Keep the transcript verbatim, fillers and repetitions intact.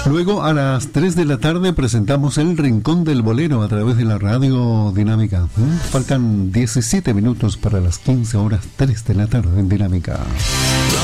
Luego, a las tres de la tarde, presentamos El Rincón del Bolero a través de la Radio Dinámica. ¿Mm? Faltan diecisiete minutos para las quince horas, tres de la tarde en Dinámica.